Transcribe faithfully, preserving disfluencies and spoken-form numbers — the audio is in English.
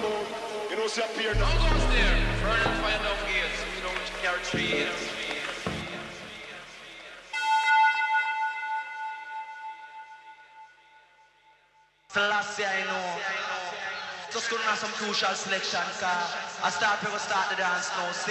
You know, see up here now. Don't go there. Burn and fire enough gears. You know, carry three years. Selassie, I know. Just gonna have some crucial selection, car I start, we will start the dance now.